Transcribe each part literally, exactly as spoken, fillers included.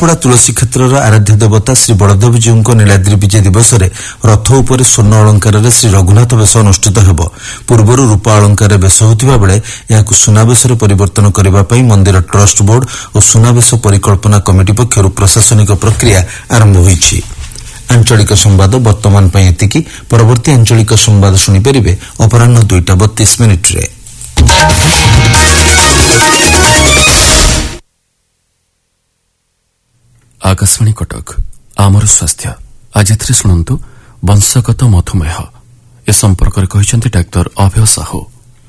केन्द्रापड़ा तुलसी क्षेत्र आराध्य देवता श्री बलदेवजी नीलाद्री विजय दिवस में रथ उपर स्वर्ण अलंकार श्री रघुनाथ बेश अनुष्ठित होब। पूर्व रूपा अलंकार बेश होता बेले यह सुनावेश परिवर्तन करने मंदिर ट्रस्ट बोर्ड और सुनावेश परिकल्पना कमिटी पक्षर प्रशासनिक प्रक्रिया आरंभ होईछि। आंचलिक संवाद वर्तमान एतिकी। परवर्ती आंचलिक संवाद शुणिपारे अपराह दुईटा बत्तीस मिनिट रे। आकाशवाणी कटक आमर स्वास्थ्य आज एथिरे शुणु वंशगत मधुमेह ए संपर्क में कहते डाक्टर अभय साहू।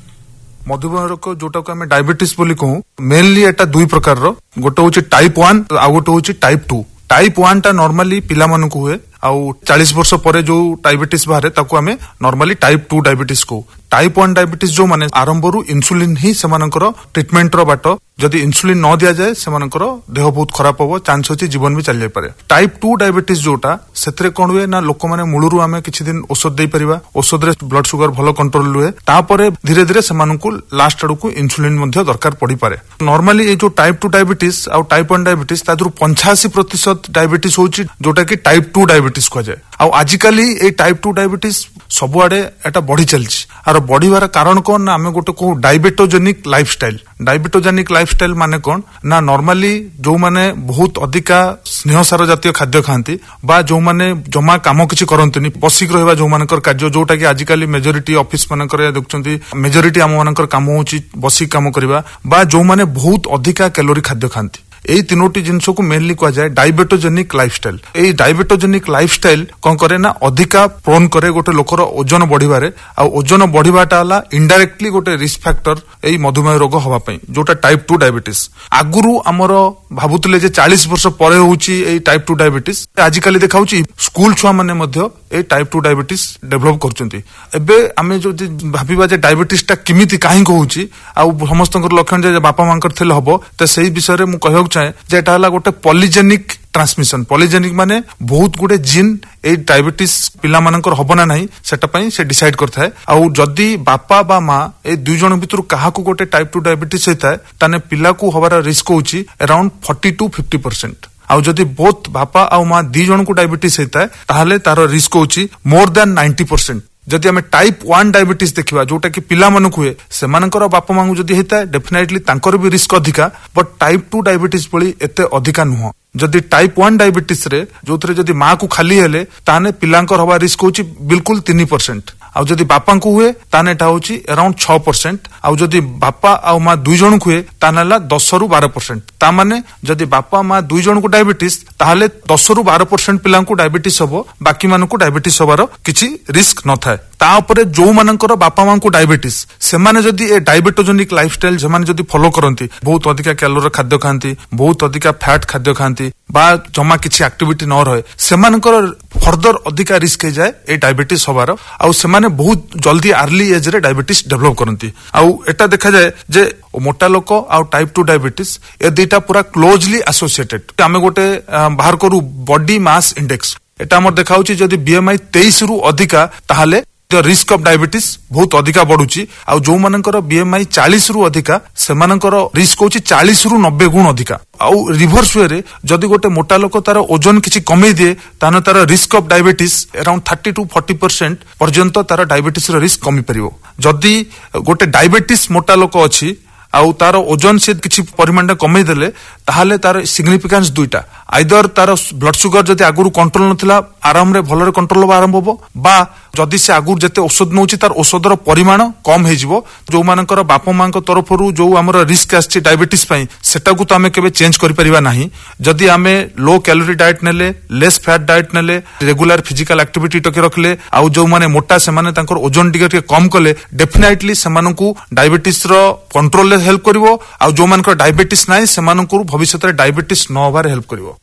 मधुमेह रोग जोटा को आम डायबिटीज बोली कहूँ मेनली एटा दुई प्रकार रो गोटे हूँ टाइप वन आ गोटे हूँ टाइप टू। टाइप वन टा नॉर्मली पिला मानक हुए आउ चालीस वर्ष पर जो डायबिटीज बाहर ताकू आमे नॉर्मली टाइप टू डायबिटीज को। टाइप वन डायबिटीज जो माने आरंभरू इन्सुलिन ही सेमानकर ट्रिटमेंट रो बाट जदि इन्सुलिन न दिया जाए सेमानकर देह बहुत खराब होबो चांस अछि जीवन भी चल जाय पारे। टाइप टू डायबिटीज जोटा सेतरे कोन हुए ना लोक माने मूलरू आमे किछि दिन औषध देई परिबा औषध रे ब्लड शुगर भलो कंट्रोल हुए तापरे धीरे धीरे सेमानकु लास्ट अडकु इन्सुलिन मध्ये दरकार पड़ी पारे। नॉर्मली ए जो टाइप टू डायबिटीज आ टाइप वन डायबिटीज तादरु पचासी प्रतिशत डायबिटीज होछि जोटा कि टाइप टू डायबिटीज को जाए। आ आजिकाली ए टाइप टू डायबिटीज सबुआडे एटा बढ़ी चलछि आर बढ़िवार कारण कोन ना आमे गोटे को डायबिटोजेनिक लाइफस्टाइल। डायबिटोजेनिक लाइफस्टाइल माने कोन ना नॉर्मली जो माने बहुत अधिका स्नेह सार जातीय खाद्य खाती बा जो माने जमा काम किछि करंतनी बसिक रहबा जो मानकर कार्य जोटा कि आजिकाली मेजोरिटी ऑफिस मानकर देखुछंती मेजोरिटी आम मानकर काम होछि बसिक काम करबा बा जो माने बहुत अधिका कैलोरी खाद्य खाती एई तीनोटी जिनस को मेनली कहा जाए डायबिटोजेनिक लाइफस्टाइल। एई डायबिटोजेनिक लाइफस्टाइल कौन करे ना अधिका प्रोन करे गोटे लोकर ओजन बढ़िबारे आ ओजन बढ़िबाटा हला इनडायरेक्टली गोटे रिस्क फैक्टर एई मधुमेह रोग हवा पई जोटा टाइप टू डायबिटीज। आगुरु हमर भाबुतले जे चालीस वर्ष परे होउची एई टाइप टू डायबिटीज आजिकाली देखाउची स्कूल छुआ माने मध्य एई टाइप टू डायबिटीज डेभलप करचंती। एबे आमे जो भाबिबा जे डायबिटीज टा किमिति काहे होउची आ समस्तकर लक्षण जे बापा मांकर थेले हबो त सेही विषय रे मु कहब चाहे जे एटा हला गोटे पॉलीजेनिक ट्रांसमिशन। पॉलीजेनिक माने बहुत गुडे जीन ए डायबिटीज पिला मानकर हबो ना नहीं सेटा पई से डिसाइड करथाय। आ जदी बापा बा मां ए दुई जण भितर काहा को गोटे टाइप टू डायबिटीज होता ताने पिला को हबार रिस्क होची around forty two fifty percent. आ जदी बोथ बापा आ मां दी जण को डायबिटीज होता ताहले तार रिस्क होची मोर देन नाइंटी परसेंट। जदि आमे टाइप वन डायबिटीज देखिबा जोटा कि पिला मानक हुए सेमानकर बापा मांगु जदि हेता डेफिनेटली तांकर भी रिस्क अधिका बट टाइप टू डायबिटीज पळी एते अधिका नुह। जदि टाइप वन डायबिटीज रे जोथरे जदि मां को खाली हेले ताने पिलांकर हवा रिस्क होची बिल्कुल तीन परसेंट। आ जदि बापा को हुए ताने एटा होची अराउंड छह परसेंट। आ जदि बापा आ मां दुई जण को हुए तानेला दस रु बारह परसेंट। ता माने जदि बापा मां दुई जण को डायबिटीज ताहले दस रु बारह परसेंट पिलां को डायबिटीज हबो बाकी मानन को डायबिटीज हबार किछि रिस्क न थाए। ता ऊपर जो मानकर बापा मां को डायबिटीज सेमाने जदि ए डायबिटोजेनिक लाइफस्टाइल जेमाने जदि फॉलो करंती बहुत अधिका कैलोरी खाद्य खांती बहुत अधिका फैट खाद्य खांती बा जमा किछि एक्टिविटी न रहे सेमानकर फर्दर अधिका रिस्क हे जाए ए डायबिटीज हबार। आ सेमाने बहुत जल्दी अर्ली एज रे डायबिटीज डेवलप करंती। आ एटा देखा जाए जे मोटा लोक आ टाइप टू डायबिटीज ए दुईटा पूरा क्लोजली एसोसिएटेड। आमे गोटे बाहर करू बॉडी मास इंडेक्स एटा हमर देखाउची जदि बीएमआई तेईस रु अधिका ताहाले रिस्क ऑफ डायबिटीज बहुत अधिका बढ़ुची। आ जो मानकर बीएमआई चालीस रु अधिका सेमानकर रिस्क होची चालीस रु नब्बे गुण अधिका। आउ रिवर्स वे रे जदि गोटे मोटा लोक तार ओजन किछि कमे दिए ताने तार risk of diabetes around thirty two forty percent पर्यंत तार डायबिटीज रो रिस्क कमी परिबो। जदि गोटे डायबिटीज मोटा लोक अछि आउ तार ओजन से किछि परिमाण कमे देले ताहाले तार सिग्निफिकेंस दुईटा आइदर तार ब्लड शुगर जदि आगुरु कंट्रोल नथिला आराम रे भलरे कंट्रोल होबा आरंभ होबो बा जदि से आगुर जते औषध नउची तार औषधर परिमाण कम हे जिवो। जो मानकर बापा मां को तरफरु जो हमर रिस्क आछि डायबिटीज पई सेटा को तो हमें केबे चेंज करि परिबा नाही। जदि हमें लो कैलोरी डाइट नेले लेस फैट डाइट नेले रेगुलर फिजिकल एक्टिविटी टके रखले आउ जो माने मोटा से माने तांकर ओजन टिके कम कले डेफिनेटली सेमानकु डायबिटीज रो कंट्रोल ले हेल्प करिवो। आ जो मानकर डायबिटीज नाही सेमानकु भविष्य रे डायबिटीज न होबार हेल्प करिवो।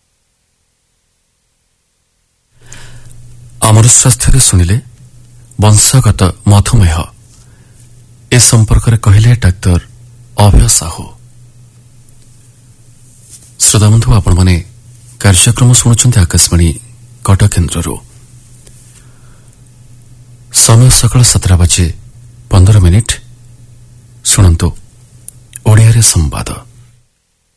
आमर स्वास्थ्य शुणिले वंशगत मधुमेह ए संपर्क में कहले डाक्टर अभय साहू। श्रोता बंधु आपण माने कार्यक्रम शुणुचंती आकाशवाणी कटक केन्द्र समय सकाल सतरा बजे पंद्रह मिनिट शुणु ओडिया रे संवाद।